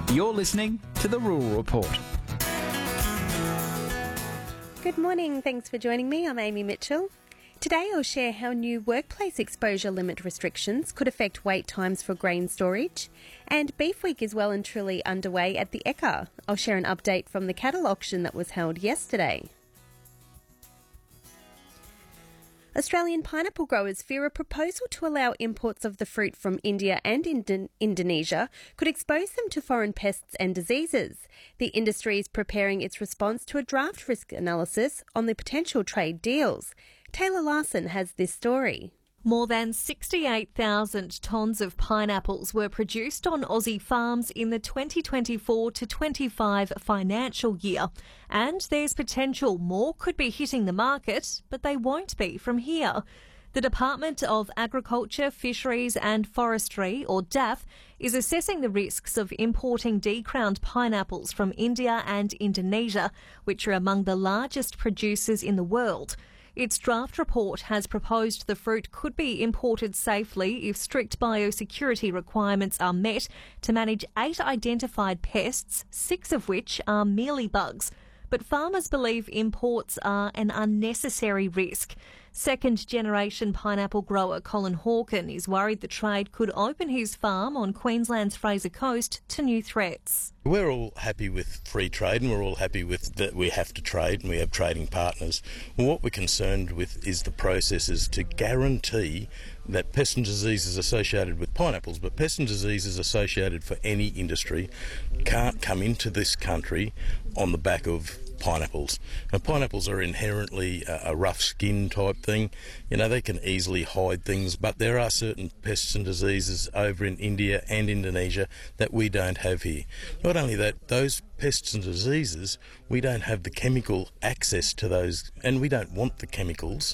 You're listening to The Rural Report. Good morning, thanks for joining me. I'm Amy Mitchell. Today I'll share how new workplace exposure limit restrictions could affect wait times for grain storage. And Beef Week is well and truly underway at the Ekka. I'll share an update from the cattle auction that was held yesterday. Australian pineapple growers fear a proposal to allow imports of the fruit from India and Indonesia could expose them to foreign pests and diseases. The industry is preparing its response to a draft risk analysis on the potential trade deals. Taylor Larson has this story. More than 68,000 tonnes of pineapples were produced on Aussie farms in the 2024 to 25 financial year. And there's potential more could be hitting the market, but they won't be from here. The Department of Agriculture, Fisheries and Forestry, or DAF, is assessing the risks of importing decrowned pineapples from India and Indonesia, which are among the largest producers in the world. Its draft report has proposed the fruit could be imported safely if strict biosecurity requirements are met to manage 8 identified pests, 6 of which are mealybugs. But farmers believe imports are an unnecessary risk. Second-generation pineapple grower Colin Hawken is worried the trade could open his farm on Queensland's Fraser Coast to new threats. We're all happy with free trade and we're all happy with that we have to trade and we have trading partners. Well, what we're concerned with is the processes to guarantee that pests and diseases associated with pineapples, but pests and diseases associated for any industry, can't come into this country on the back of pineapples. Now, pineapples are inherently a rough skin type thing. You know, they can easily hide things, but there are certain pests and diseases over in India and Indonesia that we don't have here. Not only that, those pests and diseases, we don't have the chemical access to those, and we don't want the chemicals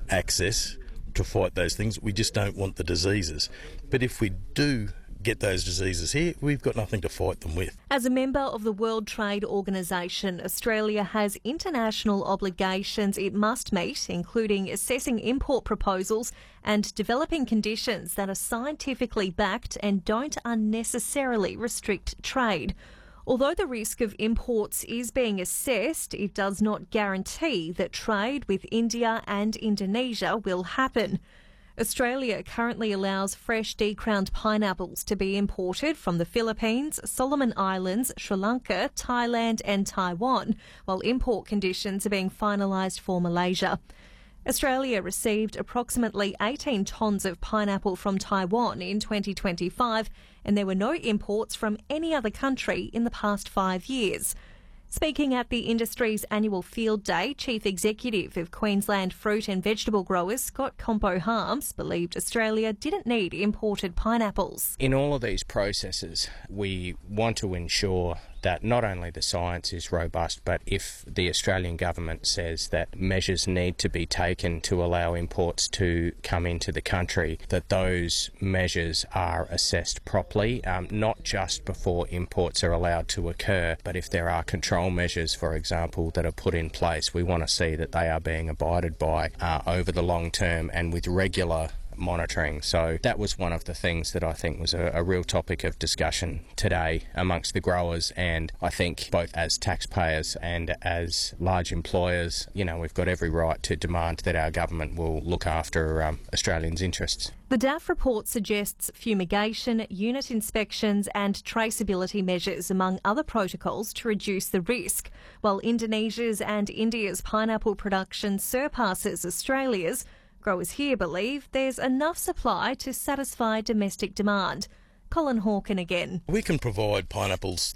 access to fight those things. We just don't want the diseases. But if we do get those diseases here, we've got nothing to fight them with. As a member of the World Trade Organisation, Australia has international obligations it must meet, including assessing import proposals and developing conditions that are scientifically backed and don't unnecessarily restrict trade. Although the risk of imports is being assessed, it does not guarantee that trade with India and Indonesia will happen. Australia currently allows fresh decrowned pineapples to be imported from the Philippines, Solomon Islands, Sri Lanka, Thailand and Taiwan, while import conditions are being finalised for Malaysia. Australia received approximately 18 tonnes of pineapple from Taiwan in 2025, and there were no imports from any other country in the past 5 years. Speaking at the industry's annual field day, Chief Executive of Queensland Fruit and Vegetable Growers, Scott Compo-Harms, believed Australia didn't need imported pineapples. In all of these processes, we want to ensure that not only the science is robust, but if the Australian government says that measures need to be taken to allow imports to come into the country, that those measures are assessed properly, not just before imports are allowed to occur, but if there are control measures, for example, that are put in place, we want to see that they are being abided by over the long term and with regular monitoring. So that was one of the things that I think was a real topic of discussion today amongst the growers, and I think both as taxpayers and as large employers, you know, we've got every right to demand that our government will look after Australians' interests. The DAF report suggests fumigation, unit inspections and traceability measures among other protocols to reduce the risk. While Indonesia's and India's pineapple production surpasses Australia's, growers here believe there's enough supply to satisfy domestic demand. Colin Hawken again. We can provide pineapples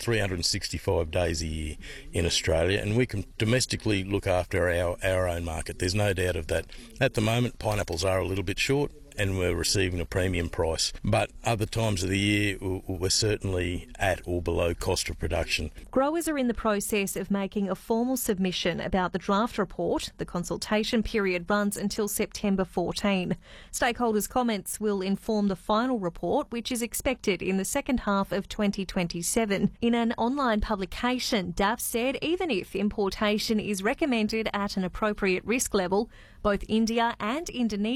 365 days a year in Australia, and we can domestically look after our own market. There's no doubt of that. At the moment, pineapples are a little bit short and we're receiving a premium price. But other times of the year, we're certainly at or below cost of production. Growers are in the process of making a formal submission about the draft report. The consultation period runs until September 14. Stakeholders' comments will inform the final report, which is expected in the second half of 2027. In an online publication, DAF said even if importation is recommended at an appropriate risk level, both India and Indonesia